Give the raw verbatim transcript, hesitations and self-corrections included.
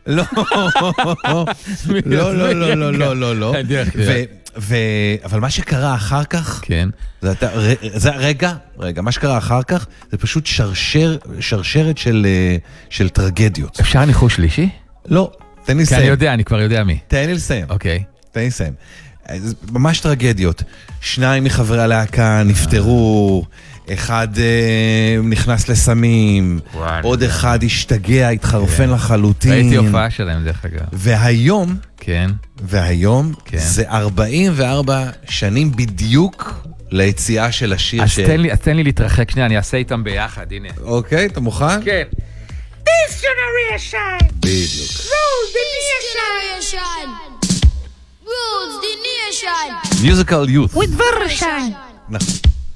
לא, לא, לא, לא, לא, לא, לא, לא. אבל מה שקרה אחר כך, כן. זה רגע, רגע, מה שקרה אחר כך, זה פשוט שרשרת של טרגדיות. אפשר ניחוש שלישי? לא, תן לי לסיים. כי אני יודע, אני כבר יודע מי. תן לי לסיים. אוקיי. תן לי לסיים. ממש טרגדיות. שניים מחברי הלהקה נפטרו, אחד נכנס לסמים, עוד אחד השתגע, התחרפן לחלוטין. ראיתי הופעה שלהם דרך אגב. והיום, כן. והיום זה ארבעים וארבע שנים בדיוק ליציאה של השיר. אז תן לי להתרחק שנייה, אני אעשה איתם ביחד, הנה. אוקיי, אתה מוכן? כן. This generation! בדיוק. Rules the nation! Rules the nation! Musical Youth. With version! נכון.